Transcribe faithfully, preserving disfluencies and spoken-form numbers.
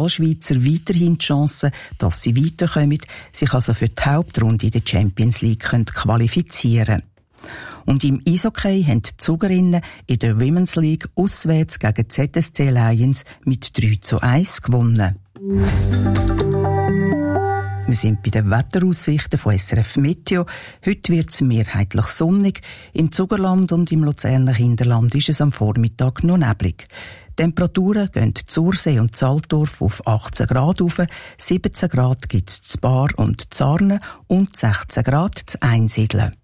Nationalschweizer weiterhin die Chance, dass sie weiterkommen, sich also für die Hauptrunde in der Champions League qualifizieren können. Und im Eishockey haben die Zugerinnen in der Women's League auswärts gegen Z S C Lions mit drei zu eins gewonnen. Wir sind bei den Wetteraussichten von S R F Meteo. Heute wird es mehrheitlich sonnig. Im Zugerland und im Luzerner Hinterland ist es am Vormittag noch neblig. Die Temperaturen gehen Zursee und Zaltdorf auf achtzehn Grad rauf, siebzehn Grad gibt es zu Bar und Zarnen und sechzehn Grad zu Einsiedeln.